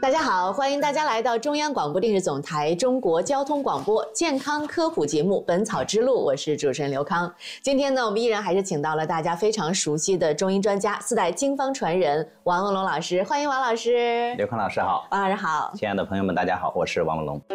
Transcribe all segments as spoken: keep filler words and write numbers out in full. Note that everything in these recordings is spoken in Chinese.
大家好，欢迎大家来到中央广播电视总台中国交通广播健康科普节目《本草之路》，我是主持人刘康。今天呢，我们依然还是请到了大家非常熟悉的中医专家、四代经方传人王文龙老师，欢迎王老师。 刘康老师好， 王老师好， 亲爱的朋友们，大家好，我是王文龙。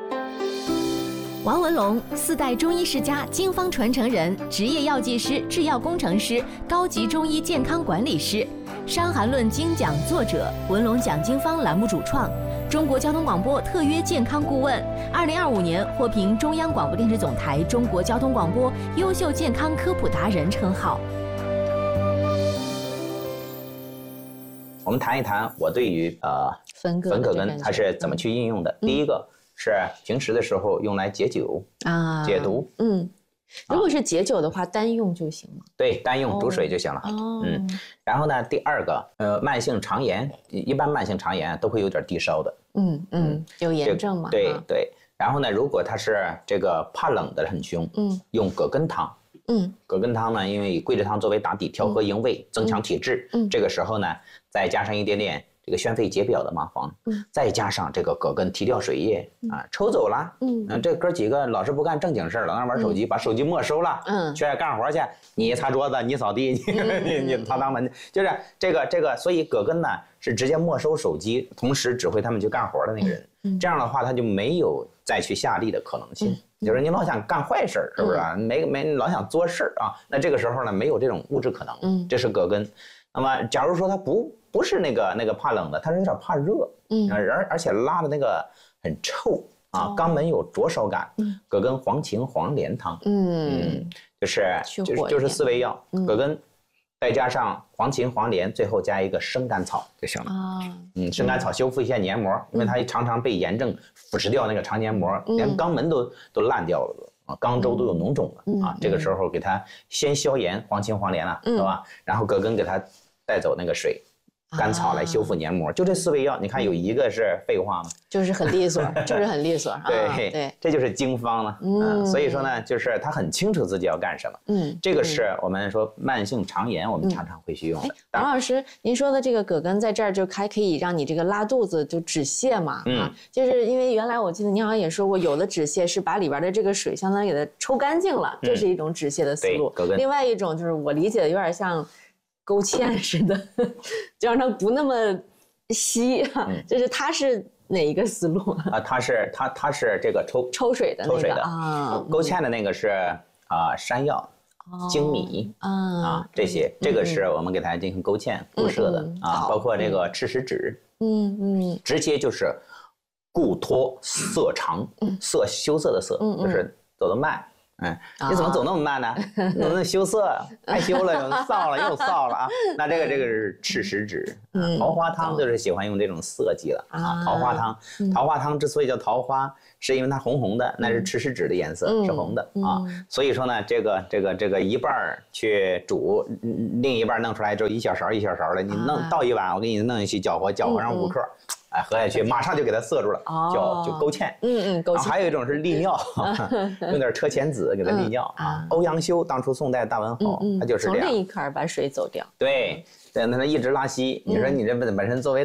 王文龙，四代中医世家、经方传承人，职业药剂师、制药工程师，高级中医健康管理师，《伤寒论》精讲作者，文龙讲经方栏目主创，中国交通广播特约健康顾问，二零二五年获评中央广播电视总台中国交通广播优秀健康科普达人称号。 我们谈一谈我对于呃粉葛粉葛根它是怎么去应用的。嗯、第一个是平时的时候用来解酒啊，解毒。 嗯，如果是解酒的话，啊、单用就行吗？ 对，单用煮水就行了。哦、嗯，然后呢，第二个呃，慢性肠炎，一般慢性肠炎都会有点低烧的。 嗯嗯，有炎症嘛？ 对对。然后呢，如果他是这个怕冷的很凶，嗯，用葛根汤。嗯，葛根汤呢，因为以桂枝汤作为打底，调和营卫，增强体质。嗯，这个时候呢，再加上一点点这个宣肺解表的麻黄，嗯，再加上这个葛根提调水液啊，抽走了。嗯，那这哥几个老是不干正经事儿，老那玩手机，把手机没收了。嗯，去干活去，你擦桌子，你扫地，你你擦肛门，就是这个这个。所以葛根呢是直接没收手机，同时指挥他们去干活的那个人。这样的话，他就没有再去下力的可能性。就是你老想干坏事儿，是不是啊？没没老想做事儿啊？那这个时候呢，没有这种物质可能。嗯，这是葛根。那么，假如说他不不是那个那个怕冷的，他是有点怕热，嗯，而而且拉的那个很臭啊，肛门有灼烧感。嗯，葛根黄芩黄连汤，嗯，就是就是就是四味药，葛根。再加上黄芩、黄连，最后加一个生甘草就行了。啊，嗯，生甘草修复一下黏膜，因为它常常被炎症腐蚀掉那个肠黏膜，连肛门都都烂掉了啊，肛周都有脓肿了啊。这个时候给它先消炎，黄芩、黄连了，是吧？然后葛根给它带走那个水。甘草来修复黏膜，就这四味药，你看有一个是废话吗？ 就是很利索，就是很利索。 对、 啊、对， 这就是经方了。嗯，所以说呢，就是他很清楚自己要干什么。嗯，这个是我们说慢性肠炎，我们常常会去用的。 王老师，您说的这个葛根在这儿就还可以让你这个拉肚子就止泻嘛？嗯，啊，就是因为原来我记得您好像也说过，有的止泻是把里边的这个水相当于给它抽干净了，这是一种止泻的思路。 对，葛根。 另外一种就是我理解的有点像勾芡似的，就让它不那么稀啊。嗯，就是它是哪一个思路啊？ 啊，它是它它是这个抽抽水的那个抽水的啊。 勾芡的那个是啊山药、粳米啊这些，这个是我们给它进行勾芡固摄的啊，包括这个赤石脂，嗯嗯，直接就是固脱色肠，色羞涩的涩，就是走得慢。嗯，你怎么走那么慢呢？怎么羞涩，害羞了，又臊了，又臊了啊！那这个这个是赤石脂，桃花汤就是喜欢用这种色剂了啊。桃花汤，桃花汤之所以叫桃花，是因为它红红的，那是赤石脂的颜色，是红的啊。所以说呢，这个这个这个一半去煮，另一半弄出来之后一小勺一小勺的，你弄倒一碗，我给你弄进去搅和，搅和上五克。哎，喝下去马上就给它塞住了，叫就勾芡。嗯嗯，勾芡。还有一种是利尿，用点车前子给它利尿啊。欧阳修当初宋代大文豪，他就是这样。 从另一坎把水走掉。 对，对，那他一直拉稀。你说你这本身作为